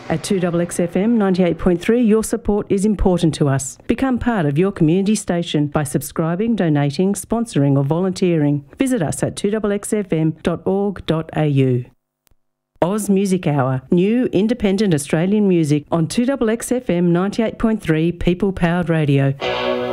At 2XXFM 98.3, your support is important to us. Become part of your community station by subscribing, donating, sponsoring or volunteering. Visit us at 2XXFM.org.au. Oz Music Hour, new independent Australian music on 2XXFM 98.3 People Powered Radio.